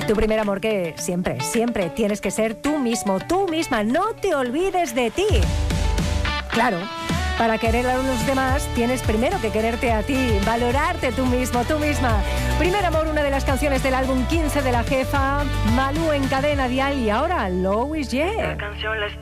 Tu primer amor, que siempre, siempre tienes que ser tú mismo, tú misma. No te olvides de ti. Claro, para querer a los demás tienes primero que quererte a ti, valorarte tú mismo, tú misma. Primer amor, una de las canciones del álbum 15 de La Jefa, Malú en Cadena Dial, y ahora Louis J. La canción la